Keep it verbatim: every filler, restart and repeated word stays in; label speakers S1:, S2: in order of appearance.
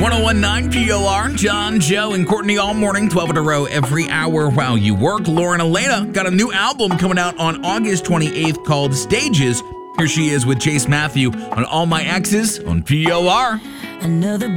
S1: ten nineteen P O R, John, Joe, and Courtney all morning, twelve in a row every hour while you work. Lauren Elena got a new album coming out on August twenty-eighth called Stages. Here she is with Chase Matthew on All My Exes on P O R.
S2: Another